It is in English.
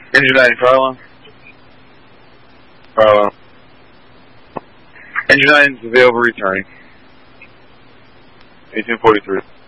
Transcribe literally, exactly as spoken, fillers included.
Engine nine, Farlow. Farlow. Engine nine is available returning. eighteen forty-three.